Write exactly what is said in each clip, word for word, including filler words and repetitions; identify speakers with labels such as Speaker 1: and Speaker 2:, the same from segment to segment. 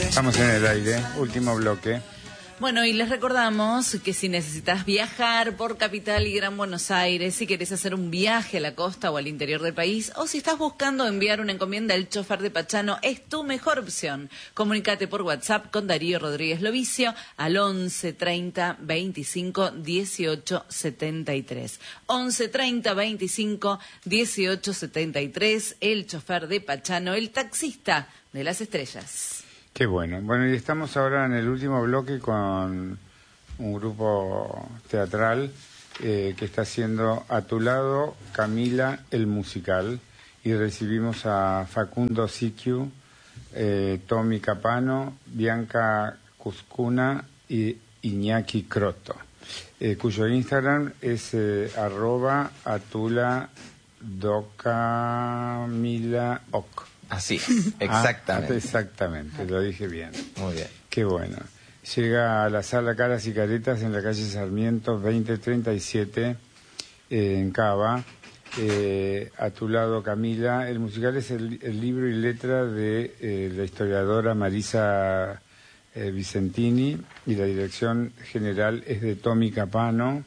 Speaker 1: Estamos en el aire, último bloque.
Speaker 2: Bueno, y les recordamos que si necesitas viajar por Capital y Gran Buenos Aires, si querés hacer un viaje a la costa o al interior del país, o si estás buscando enviar una encomienda, el chofer de Pachano es tu mejor opción. Comunícate por WhatsApp con Darío Rodríguez Lovicio al once treinta veinticinco dieciocho setenta y tres. once treinta veinticinco dieciocho setenta y tres, el chofer de Pachano, el taxista de las estrellas.
Speaker 1: Qué bueno. Bueno, y estamos ahora en el último bloque con un grupo teatral eh, que está haciendo A tu lado, Camila, el musical. Y recibimos a Facundo Siquiu, eh, Tommy Capano, Bianca Cuscuna y Iñaki Croto, eh, cuyo Instagram es eh, arroba atula docamila oc.
Speaker 3: Así, exactamente.
Speaker 1: Ah, exactamente, lo dije bien.
Speaker 3: Muy bien.
Speaker 1: Qué bueno. Llega a la sala Caras y Caretas en la calle Sarmiento veinte treinta y siete, eh, en Cava. Eh, a tu lado, Camila. El musical es el, el libro y letra de eh, la historiadora Marisa eh, Vicentini, y la dirección general es de Tommy Capano.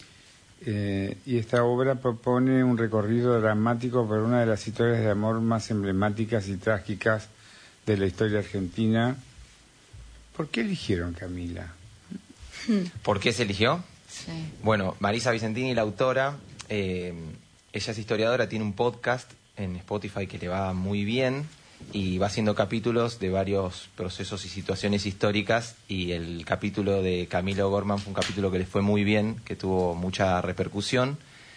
Speaker 1: Eh, y esta obra propone un recorrido dramático por una de las historias de amor más emblemáticas y trágicas de la historia argentina. ¿Por qué eligieron Camila?
Speaker 3: ¿Por qué se eligió?
Speaker 2: Sí.
Speaker 3: Bueno, Marisa Vicentini, la autora, eh, ella es historiadora, tiene un podcast en Spotify que le va muy bien y va haciendo capítulos de varios procesos y situaciones históricas, y el capítulo de Camilo Gorman fue un capítulo que le fue muy bien, que tuvo mucha repercusión.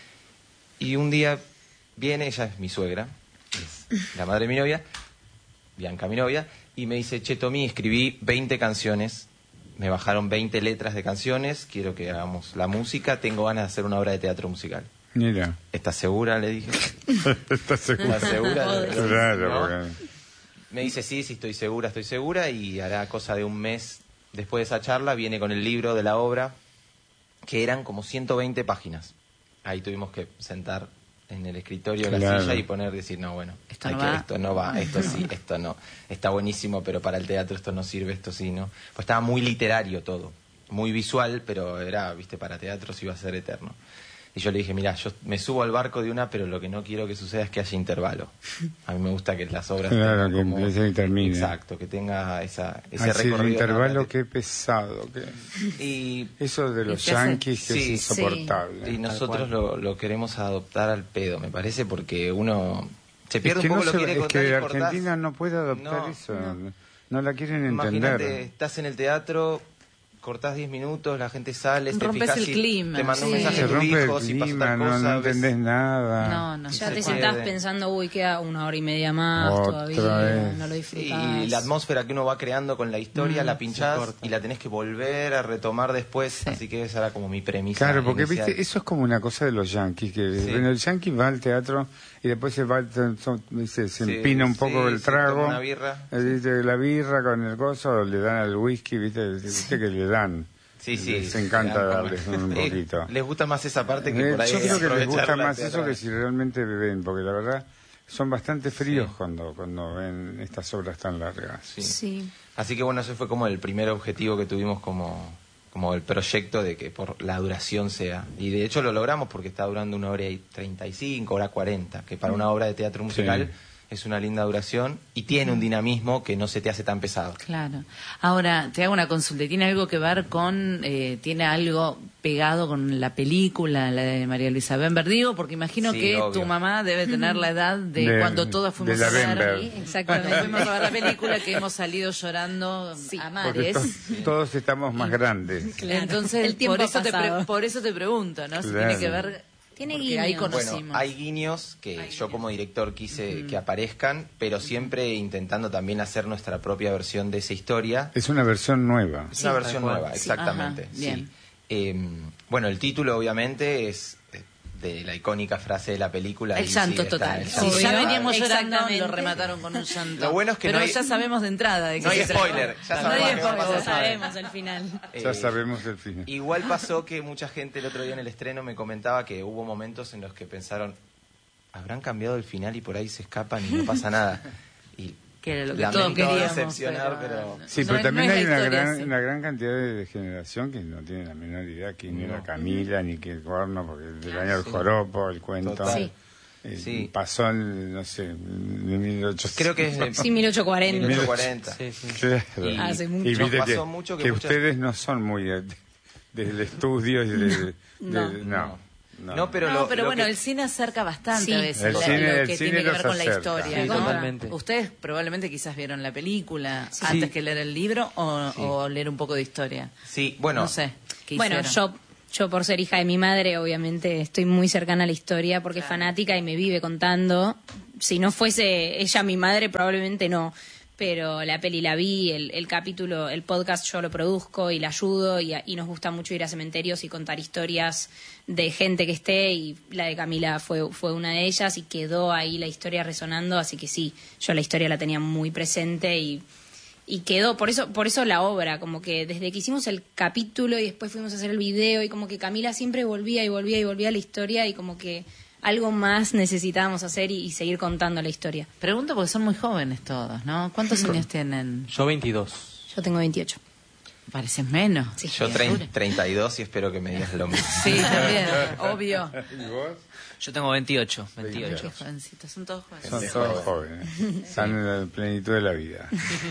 Speaker 3: Y un día viene, ella es mi suegra, es la madre de mi novia, Bianca mi novia, y me dice: che, Tommy, escribí veinte canciones, me bajaron veinte letras de canciones, quiero que hagamos la música, tengo ganas de hacer una obra de teatro musical.
Speaker 1: Mira.
Speaker 3: ¿Estás segura?, le dije.
Speaker 1: ¿Estás segura?
Speaker 3: ¿Estás segura?
Speaker 1: Claro,
Speaker 3: ¿no?
Speaker 1: porque...
Speaker 3: Me dice: sí, sí, estoy segura, estoy segura, y hará cosa de un mes después de esa charla viene con el libro de la obra, que eran como ciento veinte páginas. Ahí tuvimos que sentar en el escritorio de la
Speaker 1: Claro.
Speaker 3: silla y poner, decir, no, bueno,
Speaker 2: Esto
Speaker 3: hay
Speaker 2: no
Speaker 3: que,
Speaker 2: va.
Speaker 3: esto no va, esto sí, esto no. Está buenísimo, pero para el teatro esto no sirve, esto sí, ¿no? Pues estaba muy literario todo, muy visual, pero era, viste, para teatro sí iba a ser eterno. Y yo le dije: mira, yo me subo al barco de una, pero lo que no quiero que suceda es que haya intervalo. A mí me gusta que las obras
Speaker 1: Claro,
Speaker 3: tengan
Speaker 1: que
Speaker 3: como...
Speaker 1: empiece y termine.
Speaker 3: Exacto, que tenga esa, ese
Speaker 1: Ay, sí,
Speaker 3: recorrido.
Speaker 1: el intervalo,
Speaker 3: narrativo.
Speaker 1: qué pesado. Qué...
Speaker 3: Y,
Speaker 1: Eso de los
Speaker 2: ¿Y qué hace?
Speaker 1: yanquis que
Speaker 3: Sí,
Speaker 1: es insoportable.
Speaker 3: y nosotros lo, lo queremos adoptar al pedo, me parece, porque uno se
Speaker 1: Es
Speaker 3: pierde
Speaker 1: que,
Speaker 3: un poco
Speaker 1: no
Speaker 3: lo
Speaker 1: se-
Speaker 3: que quiere
Speaker 1: es
Speaker 3: contar
Speaker 1: que
Speaker 3: y
Speaker 1: la
Speaker 3: cortás.
Speaker 1: Argentina no puede adoptar
Speaker 3: No,
Speaker 1: eso.
Speaker 3: no.
Speaker 1: No la quieren
Speaker 3: Imagínate,
Speaker 1: entender.
Speaker 3: estás en el teatro, cortás diez minutos, la gente sale, te
Speaker 2: Rompes
Speaker 3: fijas
Speaker 2: el
Speaker 3: si
Speaker 2: clima,
Speaker 3: te manda un
Speaker 2: sí.
Speaker 3: mensaje
Speaker 1: Se
Speaker 3: a tu
Speaker 1: rompe
Speaker 3: hijo,
Speaker 1: el
Speaker 3: si pasó
Speaker 1: clima,
Speaker 3: tal
Speaker 1: no,
Speaker 3: cosa,
Speaker 1: no
Speaker 3: ves-
Speaker 1: entendés nada.
Speaker 2: No, no.
Speaker 4: Ya
Speaker 3: Se
Speaker 4: te
Speaker 3: pierde.
Speaker 4: sentás pensando, uy, queda una hora y media más
Speaker 1: Otra
Speaker 4: todavía,
Speaker 1: vez.
Speaker 4: no lo disfrutás.
Speaker 3: Y la atmósfera que uno va creando con la historia,
Speaker 2: Mm,
Speaker 3: la
Speaker 2: se
Speaker 3: pinchás
Speaker 2: corta.
Speaker 3: y la tenés que volver a retomar después,
Speaker 2: Sí.
Speaker 3: así que esa era como mi premisa.
Speaker 1: Claro, porque
Speaker 3: inicial.
Speaker 1: viste, eso es como una cosa de los yanquis, que
Speaker 3: Sí.
Speaker 1: bueno, el yanqui va al teatro y después se va, se, se
Speaker 3: Sí,
Speaker 1: empina un poco
Speaker 3: sí,
Speaker 1: el
Speaker 3: sí,
Speaker 1: trago,
Speaker 3: toma una birra.
Speaker 1: eh, viste, la birra con el gozo, le dan al whisky, viste, viste que le dan.
Speaker 3: Sí, sí.
Speaker 1: Les encanta
Speaker 3: le dan
Speaker 1: darles
Speaker 3: como-
Speaker 1: un
Speaker 3: Eh,
Speaker 1: poquito.
Speaker 3: Les gusta más esa parte que
Speaker 1: Eh,
Speaker 3: por ahí
Speaker 1: Yo creo que les gusta
Speaker 3: aprovecharla
Speaker 1: más eso
Speaker 3: teatral.
Speaker 1: que si realmente beben, porque la verdad son bastante fríos
Speaker 3: Sí.
Speaker 1: cuando cuando ven estas obras tan largas.
Speaker 3: Sí.
Speaker 4: Sí.
Speaker 3: Así que bueno, ese fue como el primer objetivo que tuvimos como, como el proyecto de que por la duración sea. Y de hecho lo logramos porque está durando una hora y treinta y cinco, hora cuarenta, que para una obra de teatro musical
Speaker 1: Sí.
Speaker 3: es una linda duración y tiene un dinamismo que no se te hace tan pesado.
Speaker 2: Claro. Ahora, te hago una consulta. ¿Tiene algo que ver con, eh, tiene algo pegado con la película, la de María Luisa Bember? Digo, porque imagino
Speaker 3: Sí,
Speaker 2: que
Speaker 3: obvio.
Speaker 2: tu mamá debe tener la edad de,
Speaker 1: De-
Speaker 2: cuando todas fuimos
Speaker 1: de la
Speaker 2: a ver.
Speaker 1: Bember.
Speaker 4: Sí,
Speaker 2: Cuando
Speaker 4: exactamente.
Speaker 2: fuimos a ver la película, que hemos salido llorando
Speaker 4: Sí.
Speaker 2: a
Speaker 1: Porque
Speaker 2: mares.
Speaker 1: to- todos estamos más grandes.
Speaker 4: Claro.
Speaker 2: Entonces,
Speaker 4: El tiempo
Speaker 2: por eso, te
Speaker 4: pasado.
Speaker 2: pre- por eso te pregunto, ¿no? Si
Speaker 1: Claro.
Speaker 2: tiene que ver.
Speaker 4: Tiene
Speaker 2: porque
Speaker 4: guiños.
Speaker 2: ahí
Speaker 4: Bueno,
Speaker 2: conocimos.
Speaker 3: Bueno, hay guiños que
Speaker 2: Hay
Speaker 3: yo
Speaker 2: guiños.
Speaker 3: como director quise que aparezcan, pero siempre intentando también hacer nuestra propia versión de esa historia.
Speaker 1: Es una versión nueva.
Speaker 3: Es una versión
Speaker 2: tal cual.
Speaker 3: nueva,
Speaker 2: Sí.
Speaker 3: exactamente.
Speaker 2: Ajá,
Speaker 3: sí.
Speaker 2: bien.
Speaker 3: Eh, bueno, el título obviamente es eh, de la icónica frase de la película.
Speaker 2: El
Speaker 3: y
Speaker 2: llanto
Speaker 3: sí, está
Speaker 2: total.
Speaker 3: el
Speaker 2: Sí,
Speaker 3: llanto
Speaker 2: ya
Speaker 3: total.
Speaker 2: veníamos llorando,
Speaker 4: Exactamente.
Speaker 2: lo remataron con un llanto.
Speaker 3: Lo bueno es que
Speaker 2: Pero
Speaker 3: no hay-
Speaker 2: ya sabemos de entrada de que
Speaker 3: no hay
Speaker 2: se trata.
Speaker 3: spoiler, ya
Speaker 2: No
Speaker 3: sabemos
Speaker 2: hay
Speaker 3: qué va a
Speaker 2: spoiler.
Speaker 4: Ya sabemos el final.
Speaker 1: Ya
Speaker 3: Eh,
Speaker 1: sabemos el fin.
Speaker 3: Igual pasó que mucha gente el otro día en el estreno me comentaba que hubo momentos en los que pensaron, habrán cambiado el final y por ahí se escapan y no pasa nada. Y
Speaker 2: Que era lo que
Speaker 3: Lamento
Speaker 2: todos queríamos.
Speaker 3: decepcionar, pero-
Speaker 1: Sí,
Speaker 2: no
Speaker 1: pero
Speaker 2: es-
Speaker 1: también
Speaker 2: no es
Speaker 1: hay
Speaker 2: la
Speaker 1: una
Speaker 2: historia
Speaker 1: gran,
Speaker 2: así.
Speaker 1: una gran cantidad de generación que no tiene la menor idea quién era Camila, ni qué corno, porque del año del joropo, el cuento.
Speaker 3: Total.
Speaker 4: Sí.
Speaker 1: eh,
Speaker 3: Sí.
Speaker 1: Pasó en, no sé, en mil ochocientos.
Speaker 3: Creo que es de
Speaker 4: Sí, mil ochocientos cuarenta.
Speaker 3: mil ochocientos cuarenta.
Speaker 5: Sí, sí.
Speaker 1: Claro.
Speaker 3: Y-
Speaker 4: Hace
Speaker 1: Y
Speaker 4: mucho.
Speaker 3: Nos
Speaker 1: viste
Speaker 3: pasó
Speaker 1: que,
Speaker 3: mucho que
Speaker 1: que
Speaker 3: muchas-
Speaker 1: ustedes no son muy eh, del estudio y de,
Speaker 4: No.
Speaker 1: de- no, no.
Speaker 3: No, pero
Speaker 2: no,
Speaker 3: lo-
Speaker 2: pero
Speaker 3: lo
Speaker 2: bueno,
Speaker 3: que-
Speaker 2: el cine acerca bastante
Speaker 4: Sí.
Speaker 2: a veces
Speaker 1: El
Speaker 2: la-
Speaker 1: cine-
Speaker 2: lo
Speaker 1: el
Speaker 2: que
Speaker 1: cine
Speaker 2: tiene que
Speaker 1: los
Speaker 2: ver con la
Speaker 1: acerca.
Speaker 2: historia.
Speaker 5: Sí,
Speaker 2: ¿no?
Speaker 5: totalmente.
Speaker 2: Ustedes probablemente quizás vieron la película
Speaker 5: Sí.
Speaker 2: antes
Speaker 5: Sí.
Speaker 2: que leer el libro o,
Speaker 3: Sí.
Speaker 2: o leer un poco de historia.
Speaker 3: Sí, bueno,
Speaker 2: No sé. ¿qué
Speaker 4: Bueno,
Speaker 2: hicieron?
Speaker 4: yo, yo por ser hija de mi madre, obviamente estoy muy cercana a la historia porque es fanática y me vive contando. Si no fuese ella mi madre, probablemente no. Pero la peli la vi, el, el capítulo, el podcast yo lo produzco y la ayudo y, y nos gusta mucho ir a cementerios y contar historias de gente que esté y la de Camila fue, fue una de ellas y quedó ahí la historia resonando, así que sí, yo la historia la tenía muy presente y, y quedó, por eso, por eso la obra, como que desde que hicimos el capítulo y después fuimos a hacer el video y como que Camila siempre volvía y volvía y volvía a la historia y como que algo más necesitábamos hacer y, y seguir contando la historia.
Speaker 2: Pregunto porque son muy jóvenes todos, ¿no? ¿Cuántos años tienen?
Speaker 5: Yo veintidós.
Speaker 4: Yo tengo veintiocho.
Speaker 2: Pareces menos.
Speaker 4: Sí.
Speaker 3: yo trein- treinta y dos y espero que me digas lo mismo.
Speaker 2: Sí, también, obvio.
Speaker 1: ¿Y vos?
Speaker 6: Yo tengo veintiocho, veintiocho.
Speaker 2: Qué jovencitos, son todos jóvenes.
Speaker 1: Son todos jóvenes, están en la plenitud de la vida.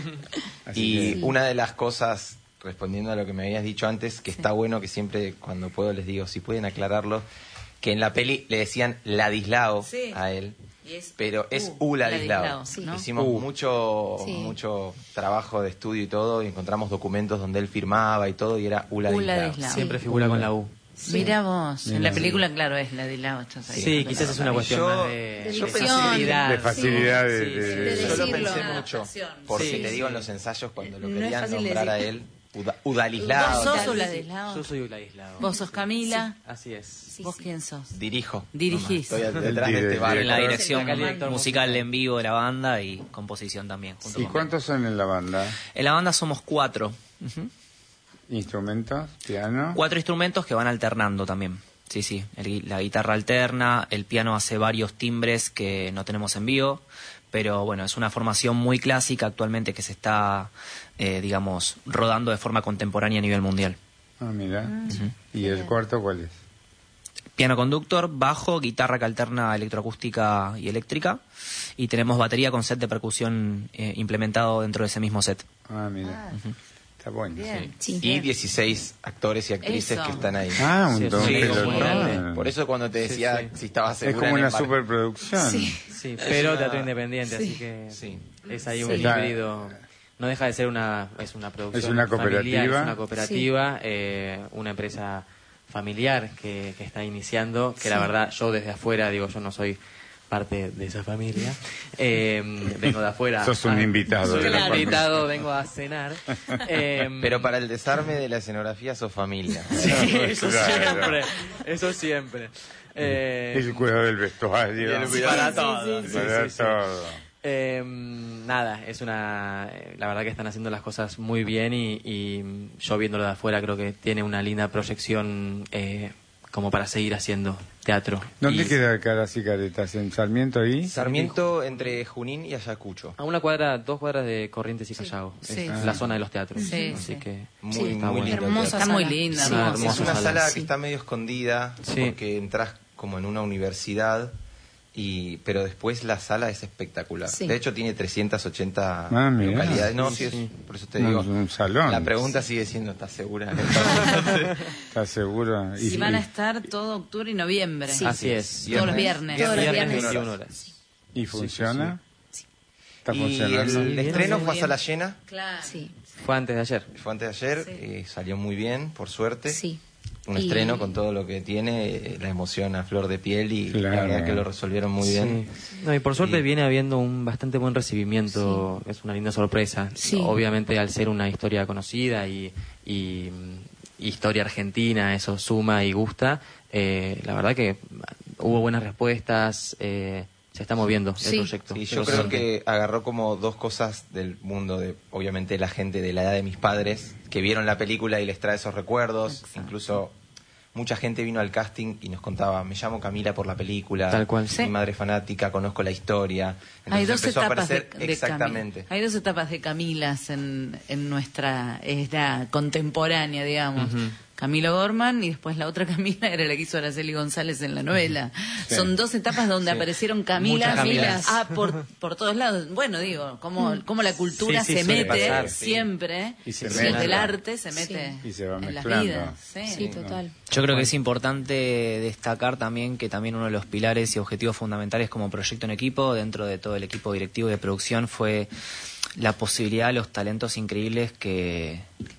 Speaker 1: Así
Speaker 3: Y
Speaker 1: que-
Speaker 3: una de las cosas, respondiendo a lo que me habías dicho antes, que está bueno que siempre cuando puedo les digo, si pueden aclararlo, que en la peli le decían Ladislao
Speaker 2: Sí.
Speaker 3: a él,
Speaker 2: Y es
Speaker 3: pero es
Speaker 2: U,
Speaker 3: U Ladislao.
Speaker 2: Ladislao, sí. ¿no?
Speaker 3: Hicimos
Speaker 1: U.
Speaker 3: mucho
Speaker 4: Sí.
Speaker 3: mucho trabajo de estudio y todo, y encontramos documentos donde él firmaba y todo, y era U Ladislao.
Speaker 2: Ladislao.
Speaker 5: Siempre figura con la U.
Speaker 2: Mira vos, en
Speaker 1: Mira.
Speaker 2: la película, claro, es la de Lao. estás ahí.
Speaker 5: Sí, quizás es una cuestión
Speaker 3: Yo-
Speaker 5: más de,
Speaker 3: yo
Speaker 5: de
Speaker 3: pensé-
Speaker 5: facilidad.
Speaker 1: de facilidad de-
Speaker 5: Sí,
Speaker 1: de-
Speaker 5: sí,
Speaker 1: de-
Speaker 5: sí.
Speaker 3: Yo lo
Speaker 4: decirlo.
Speaker 3: pensé
Speaker 2: Una
Speaker 3: mucho,
Speaker 2: adaptación.
Speaker 3: porque
Speaker 5: Sí,
Speaker 3: te
Speaker 5: sí.
Speaker 3: digo en los ensayos cuando lo
Speaker 4: No es
Speaker 3: querían
Speaker 4: fácil de
Speaker 3: nombrar a
Speaker 4: decir.
Speaker 3: él, Uda- Udalislao.
Speaker 2: ¿Vos sos
Speaker 4: Claro,
Speaker 2: Uladislao?
Speaker 5: Yo soy Uladislao.
Speaker 2: ¿Vos sos Camila?
Speaker 5: Así es.
Speaker 4: Sí,
Speaker 2: ¿Vos
Speaker 4: sí.
Speaker 2: quién sos?
Speaker 3: Dirijo.
Speaker 2: Dirigís.
Speaker 3: Estoy detrás de
Speaker 1: El
Speaker 3: este barco.
Speaker 6: En la
Speaker 1: director.
Speaker 6: dirección
Speaker 5: El director
Speaker 6: musical en vivo de la banda y composición también. Junto
Speaker 1: ¿Y
Speaker 6: con-
Speaker 1: cuántos son en la banda?
Speaker 6: En la banda somos cuatro. Ujú.
Speaker 1: ¿Instrumentos? ¿Piano?
Speaker 6: Cuatro instrumentos que van alternando también. Sí, sí. El gui- la guitarra alterna, el piano hace varios timbres que no tenemos en vivo, pero bueno, es una formación muy clásica actualmente que se está, eh, digamos, rodando de forma contemporánea a nivel mundial.
Speaker 1: Ah, mira. ¿Y el cuarto cuál es?
Speaker 6: Piano conductor, bajo, guitarra que alterna electroacústica y eléctrica, y tenemos batería con set de percusión eh, implementado dentro de ese mismo set.
Speaker 1: Ah, mira. Está bueno.
Speaker 2: Bien.
Speaker 4: Sí.
Speaker 3: Y dieciséis actores y actrices
Speaker 2: Eso.
Speaker 3: que están ahí.
Speaker 1: Ah, un
Speaker 5: Sí,
Speaker 1: don
Speaker 5: sí,
Speaker 1: pelotón.
Speaker 5: muy grande.
Speaker 3: Por eso cuando te
Speaker 5: Sí,
Speaker 3: decía
Speaker 5: sí.
Speaker 3: si estabas
Speaker 1: Es
Speaker 3: segura
Speaker 1: como
Speaker 3: en
Speaker 1: una
Speaker 3: embar-
Speaker 1: superproducción.
Speaker 5: Sí, pero
Speaker 3: una-
Speaker 5: teatro independiente,
Speaker 4: Sí.
Speaker 5: así que
Speaker 3: Sí.
Speaker 5: es ahí un
Speaker 1: Sí.
Speaker 5: híbrido. No deja de ser una, es una producción
Speaker 1: Es una
Speaker 5: familiar,
Speaker 1: cooperativa.
Speaker 5: es una cooperativa, eh, una empresa familiar que, que está iniciando, que la verdad yo desde afuera, digo, yo no soy parte de esa familia, eh, vengo de afuera.
Speaker 1: Sos un
Speaker 5: Ah,
Speaker 1: invitado
Speaker 5: Soy
Speaker 1: de
Speaker 5: un
Speaker 1: la familia.
Speaker 5: invitado, vengo a cenar. Eh,
Speaker 3: Pero para el desarme de la escenografía sos familia.
Speaker 5: sí, eso
Speaker 1: Claro.
Speaker 5: siempre, eso siempre. Eh,
Speaker 1: El cuidado del vestuario.
Speaker 3: Y el cuidado-
Speaker 5: para
Speaker 3: Sí,
Speaker 5: todo.
Speaker 3: sí,
Speaker 5: sí,
Speaker 1: Para
Speaker 5: sí, sí.
Speaker 1: todo.
Speaker 5: Eh, nada, es una. eh, La verdad que están haciendo las cosas muy bien y, y yo viéndolo de afuera creo que tiene una linda proyección eh, como para seguir haciendo teatro.
Speaker 1: ¿Dónde
Speaker 5: Y
Speaker 1: queda Caras y Caretas? ¿En Sarmiento y?
Speaker 3: Sarmiento entre Junín y Ayacucho.
Speaker 5: A una cuadra, dos cuadras de Corrientes y Callao.
Speaker 2: Sí.
Speaker 5: Es
Speaker 2: Sí.
Speaker 5: la zona de los teatros.
Speaker 2: Sí,
Speaker 5: Así
Speaker 2: sí.
Speaker 5: que
Speaker 3: Muy,
Speaker 4: Sí.
Speaker 3: muy
Speaker 5: Está bueno.
Speaker 3: lindo.
Speaker 4: Hermosa
Speaker 2: Está muy
Speaker 4: sala.
Speaker 2: linda.
Speaker 5: Sí,
Speaker 2: hermosa.
Speaker 5: hermosa
Speaker 3: Es una
Speaker 5: sala,
Speaker 3: sala
Speaker 4: sí.
Speaker 3: que está medio escondida
Speaker 5: Sí.
Speaker 3: porque entras como en una universidad, y pero después la sala es espectacular.
Speaker 4: Sí.
Speaker 3: De hecho tiene trescientas ochenta
Speaker 1: Ah, mirá.
Speaker 3: localidades. No, sí,
Speaker 5: Sí.
Speaker 3: es- por eso te
Speaker 1: Un-
Speaker 3: digo.
Speaker 1: un salón.
Speaker 3: La pregunta sigue siendo, ¿estás segura?
Speaker 1: ¿Estás seguro?
Speaker 2: Y van a estar todo octubre y noviembre.
Speaker 4: Sí.
Speaker 5: Así es.
Speaker 2: Todos los viernes.
Speaker 4: Todos los
Speaker 5: Viernes
Speaker 4: viernes.
Speaker 5: veintiuna horas.
Speaker 1: ¿Y funciona?
Speaker 4: Sí.
Speaker 1: ¿Está
Speaker 3: Y
Speaker 1: funcionando?
Speaker 3: el estreno
Speaker 2: Muy
Speaker 3: fue a
Speaker 2: bien.
Speaker 3: sala llena.
Speaker 2: Claro.
Speaker 4: Sí,
Speaker 5: Fue antes de ayer.
Speaker 3: Fue antes de ayer,
Speaker 2: Sí.
Speaker 3: eh, salió muy bien, por suerte.
Speaker 4: sí.
Speaker 3: Un
Speaker 4: Y-
Speaker 3: estreno con todo lo que tiene, eh, la emoción a flor de piel, y
Speaker 1: Claro.
Speaker 3: la verdad que lo resolvieron muy bien.
Speaker 5: Sí. No, y por suerte
Speaker 3: Y-
Speaker 5: viene habiendo un bastante buen recibimiento, es una linda sorpresa.
Speaker 4: Sí.
Speaker 5: Obviamente al ser una historia conocida y, y, mm, historia argentina, eso suma y gusta. Eh, la verdad que hubo buenas respuestas, eh, se está moviendo
Speaker 4: Sí.
Speaker 5: el proyecto.
Speaker 3: Sí, yo
Speaker 5: Pero
Speaker 3: creo
Speaker 5: suerte.
Speaker 3: que agarró como dos cosas del mundo de, obviamente, la gente de la edad de mis padres, que vieron la película y les trae esos recuerdos, incluso mucha gente vino al casting y nos contaba, me llamo Camila por la película,
Speaker 5: Tal cual.
Speaker 3: mi
Speaker 2: Sí.
Speaker 3: madre es fanática, conozco la historia. Entonces
Speaker 2: Hay dos
Speaker 3: empezó a
Speaker 2: etapas de,
Speaker 3: aparecer
Speaker 2: de
Speaker 3: exactamente.
Speaker 2: Camila. Hay dos etapas de Camilas en, en nuestra era contemporánea, digamos.
Speaker 5: Ujú.
Speaker 2: Camilo Gorman y después la otra Camila era la que hizo Araceli González en la novela.
Speaker 1: Sí.
Speaker 2: Son dos etapas donde
Speaker 3: Sí.
Speaker 2: aparecieron Camilas,
Speaker 3: Muchas Camilas.
Speaker 2: ah, por, por todos lados. Bueno, digo, como, como la cultura
Speaker 5: Sí, sí,
Speaker 2: se
Speaker 5: suele
Speaker 2: mete
Speaker 3: pasar, sí.
Speaker 2: siempre,
Speaker 1: Y se
Speaker 2: desde
Speaker 1: mezcla.
Speaker 2: el arte se mete
Speaker 1: Y se va
Speaker 2: en las
Speaker 1: mezclando.
Speaker 2: vidas. Sí.
Speaker 4: Sí, total.
Speaker 6: Yo creo que es importante destacar también que también uno de los pilares y objetivos fundamentales como proyecto en equipo, dentro de todo el equipo directivo y de producción, fue la posibilidad de los talentos increíbles que,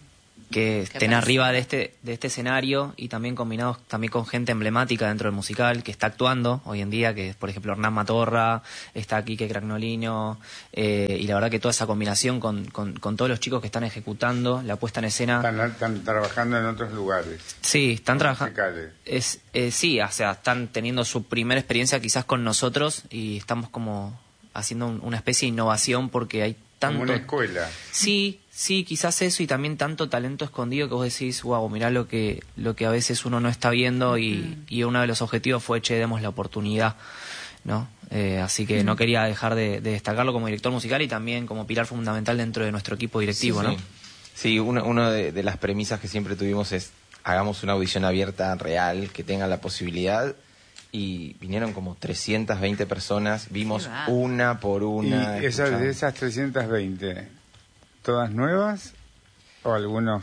Speaker 6: que estén
Speaker 2: aparecen.
Speaker 6: arriba de este, de este escenario y también combinados también con gente emblemática dentro del musical que está actuando hoy en día, que es por ejemplo Hernán Matorra, está Quique Cragnolino, eh, y la verdad que toda esa combinación con, con, con todos los chicos que están ejecutando la puesta en escena.
Speaker 1: Están, están trabajando en otros lugares.
Speaker 6: Sí, están trabajando.
Speaker 1: musicales.
Speaker 6: Es, eh, sí, o sea, están teniendo su primera experiencia quizás con nosotros y estamos como haciendo un- una especie de innovación porque hay tanto...
Speaker 1: Como una escuela.
Speaker 6: Sí, sí, quizás eso y también tanto talento escondido que vos decís, wow, mirá lo que, lo que a veces uno no está viendo y, y uno de los objetivos fue, che, demos la oportunidad, ¿no? Eh, así que no quería dejar de, de destacarlo como director musical y también como pilar fundamental dentro de nuestro equipo directivo, ¿no?
Speaker 3: Sí, sí una una de, de las premisas que siempre tuvimos es hagamos una audición abierta, real, que tenga la posibilidad. Y vinieron como trescientas veinte personas, vimos
Speaker 2: Qué va.
Speaker 3: una por una.
Speaker 1: ¿Y esas,
Speaker 3: escuchamos.
Speaker 1: de esas trescientas veinte, todas nuevas? ¿O algunos...?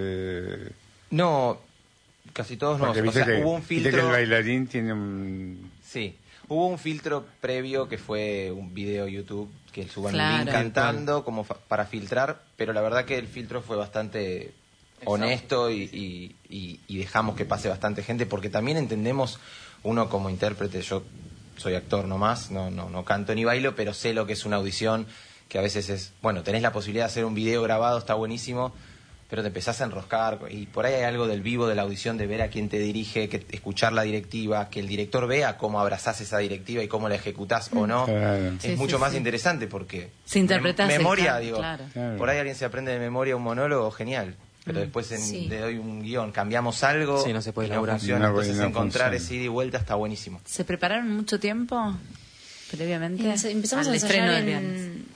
Speaker 1: Eh,
Speaker 3: No, casi todos no.
Speaker 1: porque
Speaker 3: O
Speaker 1: viste,
Speaker 3: sea,
Speaker 1: que,
Speaker 3: hubo un
Speaker 1: viste que el
Speaker 3: filtro.
Speaker 1: bailarín tiene un...
Speaker 3: Sí, hubo un filtro previo que fue un video YouTube que suban un
Speaker 2: Claro.
Speaker 3: link cantando como fa- para filtrar, pero la verdad que el filtro fue bastante honesto y, y- y- y dejamos que pase bastante gente porque también entendemos uno como intérprete, yo soy actor nomás, no, no, no canto ni bailo, pero sé lo que es una audición, que a veces es, bueno, tenés la posibilidad de hacer un video grabado, está buenísimo, pero te empezás a enroscar y por ahí hay algo del vivo de la audición, de ver a quién te dirige, que escuchar la directiva, que el director vea cómo abrazás esa directiva y cómo la ejecutás o no.
Speaker 1: Claro.
Speaker 3: Es
Speaker 2: Sí,
Speaker 3: mucho
Speaker 2: sí,
Speaker 3: más
Speaker 2: sí.
Speaker 3: interesante porque
Speaker 2: Si interpretás
Speaker 3: mem-
Speaker 2: el
Speaker 3: memoria,
Speaker 2: canto,
Speaker 3: digo,
Speaker 2: claro.
Speaker 1: Claro.
Speaker 3: por ahí alguien se aprende de memoria un monólogo, genial. Pero después en-
Speaker 4: Sí.
Speaker 3: le doy un guión, cambiamos algo
Speaker 5: Sí, no se puede
Speaker 3: y no
Speaker 5: elaborar.
Speaker 3: funciona.
Speaker 1: No,
Speaker 3: Entonces
Speaker 1: no
Speaker 3: encontrar
Speaker 1: funciona.
Speaker 3: ese ida y vuelta está buenísimo.
Speaker 2: ¿Se prepararon mucho tiempo previamente?
Speaker 4: Empe- Empezamos
Speaker 2: al
Speaker 4: a
Speaker 2: estreno
Speaker 4: ensayar
Speaker 2: de Viernes?
Speaker 4: en,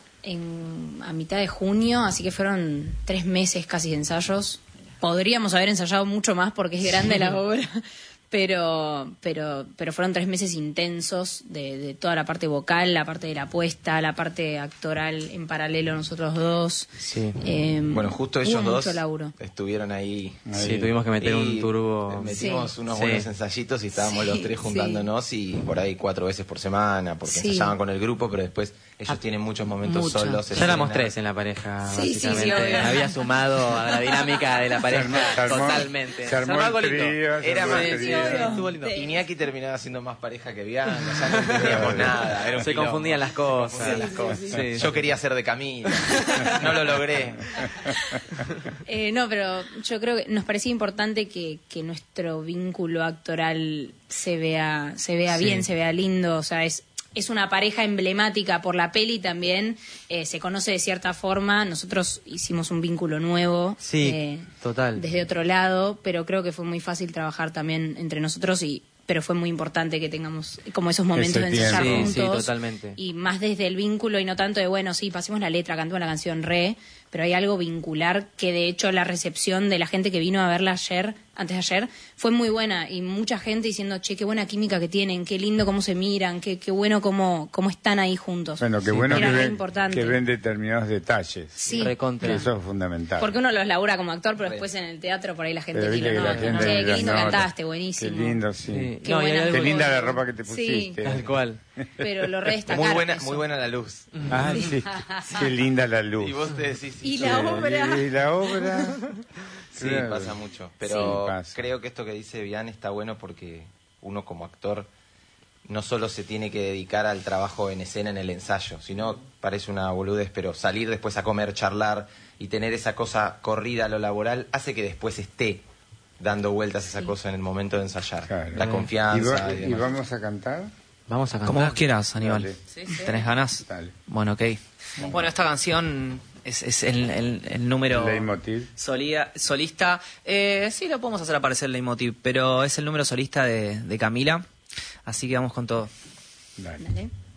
Speaker 4: en- a mitad de junio, así que fueron tres meses casi de ensayos. Podríamos haber ensayado mucho más porque es grande la obra, pero, pero, pero fueron tres meses intensos de, de toda la parte vocal, la parte de la apuesta, la parte actoral en paralelo nosotros dos.
Speaker 5: Sí.
Speaker 4: Eh,
Speaker 3: Bueno, justo
Speaker 4: hubo
Speaker 3: ellos dos
Speaker 4: mucho laburo.
Speaker 3: estuvieron ahí.
Speaker 1: Ahí.
Speaker 5: Sí, tuvimos que meter
Speaker 3: Y
Speaker 5: un turbo.
Speaker 3: Metimos
Speaker 4: Sí.
Speaker 3: unos
Speaker 5: Sí.
Speaker 3: buenos ensayitos y estábamos
Speaker 4: Sí,
Speaker 3: los tres juntándonos y por ahí cuatro veces por semana, porque
Speaker 4: Sí.
Speaker 3: ensayaban con el grupo, pero después ellos
Speaker 2: Ah,
Speaker 3: tienen muchos momentos
Speaker 2: mucho.
Speaker 3: solos. en
Speaker 5: Ya éramos
Speaker 3: escena.
Speaker 5: tres en la pareja,
Speaker 4: Sí, sí, sí,
Speaker 5: básicamente.
Speaker 4: obvio.
Speaker 5: Me había sumado a la dinámica de la pareja
Speaker 1: armó- se armó-
Speaker 5: totalmente.
Speaker 1: se armó
Speaker 5: algo
Speaker 1: el
Speaker 5: lindo.
Speaker 1: trío, se
Speaker 3: Era
Speaker 1: armó
Speaker 3: más
Speaker 1: el
Speaker 3: sí,
Speaker 1: trío.
Speaker 3: sí,
Speaker 5: estuvo lindo.
Speaker 3: Iñaki terminaba siendo más pareja que Bianca, ya no entendíamos nada. Era un
Speaker 5: Se
Speaker 3: quilombo.
Speaker 5: confundían las cosas.
Speaker 3: Se confundían las cosas.
Speaker 5: sí.
Speaker 3: Yo quería ser de Camila, no lo logré.
Speaker 4: Eh, no, pero yo creo que nos parecía importante que, que nuestro vínculo actoral se vea, se vea
Speaker 5: Sí.
Speaker 4: bien, se vea lindo. O sea, es, es una pareja emblemática por la peli también. Eh, se conoce de cierta forma. Nosotros hicimos un vínculo nuevo.
Speaker 5: Sí,
Speaker 4: eh,
Speaker 5: total.
Speaker 4: Desde otro lado, pero creo que fue muy fácil trabajar también entre nosotros y pero fue muy importante que tengamos como esos momentos de
Speaker 1: Ese
Speaker 4: ensayar
Speaker 1: tiempo.
Speaker 5: Sí, sí,
Speaker 4: juntos.
Speaker 5: totalmente.
Speaker 4: Y más desde el vínculo y no tanto de, bueno, sí, pasemos la letra, cantemos la canción re, pero hay algo vincular que de hecho la recepción de la gente que vino a verla ayer, antes de ayer, fue muy buena y mucha gente diciendo, che, qué buena química que tienen, qué lindo cómo se miran, qué, qué bueno cómo, cómo están ahí juntos.
Speaker 1: Bueno, qué
Speaker 5: Sí.
Speaker 1: bueno
Speaker 4: Era
Speaker 1: que
Speaker 4: re
Speaker 1: ven,
Speaker 4: importante.
Speaker 1: que ven determinados detalles.
Speaker 4: Sí,
Speaker 5: Recontra.
Speaker 1: Que eso es fundamental.
Speaker 4: porque uno los labura como actor, pero después en el teatro por ahí la gente
Speaker 1: Pero viste
Speaker 4: tira,
Speaker 1: que
Speaker 4: no,
Speaker 1: la gente
Speaker 4: che,
Speaker 1: dirá,
Speaker 4: qué lindo
Speaker 1: no,
Speaker 4: cantaste,
Speaker 1: Qué
Speaker 4: buenísimo.
Speaker 1: lindo, sí.
Speaker 5: Sí.
Speaker 4: Qué
Speaker 5: No, y hay
Speaker 4: buena
Speaker 5: algo-
Speaker 1: Qué linda la
Speaker 4: Sí.
Speaker 1: ropa que te pusiste.
Speaker 5: Tal cual.
Speaker 4: Pero lo re destacaron
Speaker 3: Muy buena,
Speaker 4: eso.
Speaker 3: muy buena la luz.
Speaker 1: Ah, sí. Qué linda la luz.
Speaker 3: Y vos te decís,
Speaker 4: Y
Speaker 3: sí,
Speaker 4: la
Speaker 3: sí.
Speaker 4: obra.
Speaker 1: Y la obra.
Speaker 3: Sí,
Speaker 1: Claro.
Speaker 3: pasa mucho. Pero
Speaker 1: Sí. Pasa.
Speaker 3: creo que esto que dice Bian está bueno porque uno como actor no solo se tiene que dedicar al trabajo en escena en el ensayo, sino, parece una boludez, pero salir después a comer, charlar y tener esa cosa corrida a lo laboral hace que después esté dando vueltas esa cosa en el momento de ensayar.
Speaker 1: Claro.
Speaker 3: La
Speaker 1: ¿Y,
Speaker 3: confianza
Speaker 1: va-
Speaker 3: y
Speaker 1: y
Speaker 3: demás.
Speaker 1: vamos a cantar?
Speaker 5: Vamos a cantar.
Speaker 6: Como vos quieras, Aníbal.
Speaker 1: Dale.
Speaker 2: Sí, sí.
Speaker 6: ¿Tenés ganas?
Speaker 1: Dale.
Speaker 6: Bueno, ok. Bueno, esta canción Es, es el, el, el número...
Speaker 1: ¿El leitmotiv?
Speaker 6: Solía, solista. Eh, sí, lo podemos hacer aparecer el leitmotiv, pero es el número solista de, de Camila. Así que vamos con todo.
Speaker 1: Dale.
Speaker 4: Dale.